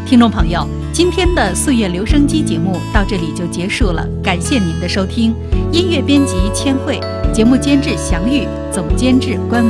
听众朋友，今天的岁月留声机节目到这里就结束了，感谢您的收听。音乐编辑千惠，节目监制祥玉，总监制关文。